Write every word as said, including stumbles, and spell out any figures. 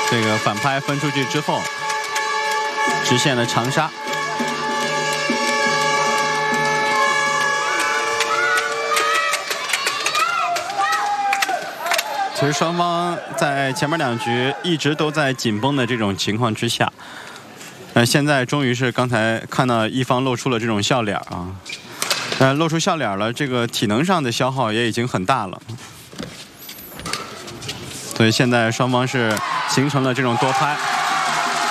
这个反拍分出去之后，直线的长杀。其实双方在前面两局一直都在紧绷的这种情况之下，呃，现在终于是刚才看到一方露出了这种笑脸啊，呃，露出笑脸了，这个体能上的消耗也已经很大了，所以现在双方是形成了这种多拍。